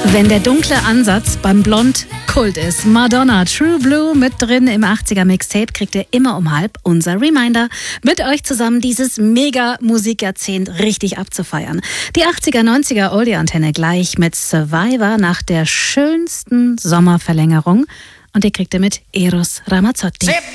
Wenn der dunkle Ansatz beim Blond Kult ist. Madonna, True Blue mit drin im 80er Mixtape kriegt ihr immer um halb unser Reminder, mit euch zusammen dieses Mega-Musikjahrzehnt richtig abzufeiern. Die 80er, 90er Oldie-Antenne gleich mit Survivor nach der schönsten Sommerverlängerung. Und die kriegt ihr mit Eros Ramazzotti.